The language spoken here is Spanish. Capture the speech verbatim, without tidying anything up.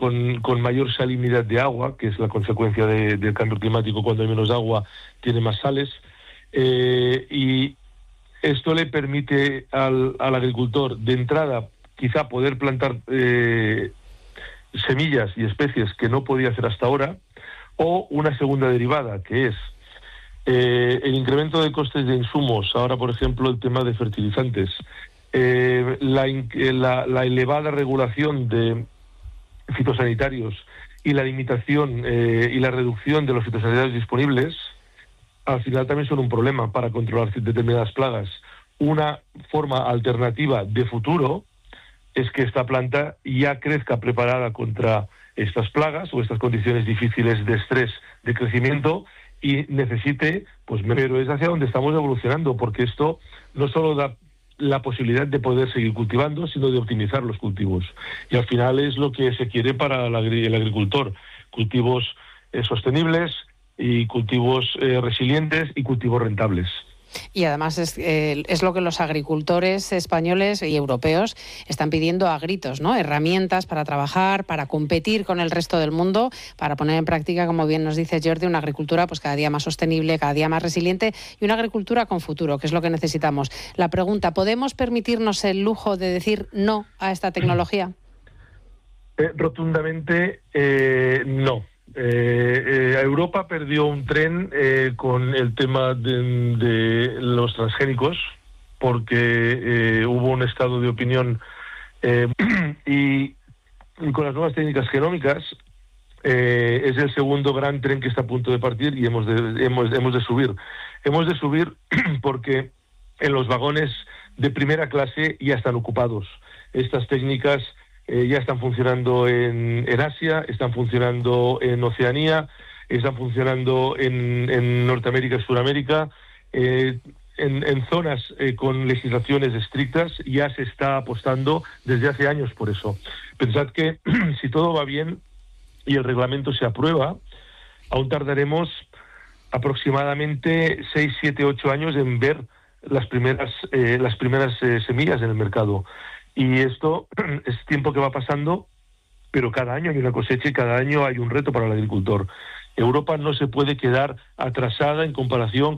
con, con mayor salinidad de agua, que es la consecuencia de, del cambio climático. Cuando hay menos agua tiene más sales, eh, y esto le permite al, al agricultor de entrada quizá poder plantar eh, semillas y especies que no podía hacer hasta ahora, o una segunda derivada, que es eh, el incremento de costes de insumos. Ahora, por ejemplo, el tema de fertilizantes, eh, la, la, la elevada regulación de fitosanitarios y la limitación eh, y la reducción de los fitosanitarios disponibles, al final también son un problema para controlar determinadas plagas. Una forma alternativa de futuro es que esta planta ya crezca preparada contra estas plagas o estas condiciones difíciles de estrés de crecimiento, y necesite, pues, pero es hacia donde estamos evolucionando, porque esto no solo da la posibilidad de poder seguir cultivando, sino de optimizar los cultivos. Y al final es lo que se quiere para el, agri- el agricultor: cultivos eh, sostenibles y cultivos eh, resilientes y cultivos rentables. Y además es, eh, es lo que los agricultores españoles y europeos están pidiendo a gritos, ¿no? Herramientas para trabajar, para competir con el resto del mundo, para poner en práctica, como bien nos dice Jordi, una agricultura pues cada día más sostenible, cada día más resiliente, y una agricultura con futuro, que es lo que necesitamos. La pregunta: ¿podemos permitirnos el lujo de decir no a esta tecnología? Eh, rotundamente eh, no. Eh, eh, Europa perdió un tren eh, con el tema de, de los transgénicos, porque eh, hubo un estado de opinión eh, y, y con las nuevas técnicas genómicas eh, es el segundo gran tren que está a punto de partir, y hemos de, hemos, hemos de subir. Hemos de subir porque en los vagones de primera clase ya están ocupados. Estas técnicas Eh, ya están funcionando en, en Asia, están funcionando en Oceanía, están funcionando en, en Norteamérica y Sudamérica. Eh, en, en zonas eh, con legislaciones estrictas ya se está apostando desde hace años por eso. Pensad que si todo va bien y el reglamento se aprueba, aún tardaremos aproximadamente seis, siete, ocho años en ver las primeras, eh, las primeras eh, semillas en el mercado. Y esto es tiempo que va pasando, pero cada año hay una cosecha y cada año hay un reto para el agricultor. Europa no se puede quedar atrasada en comparación